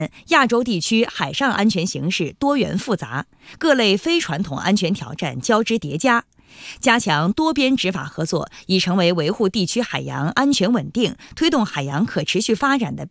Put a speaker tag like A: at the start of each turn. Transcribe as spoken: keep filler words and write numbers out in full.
A: 亚洲地区海上安全形势多元复杂，各类非传统安全挑战交织叠加。加强多边执法合作已成为维护地区海洋安全稳定、推动海洋可持续发展的